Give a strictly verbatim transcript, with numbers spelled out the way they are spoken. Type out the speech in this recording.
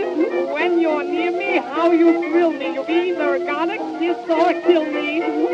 When you're near me, how you thrill me. You've either gotta kiss or kill me.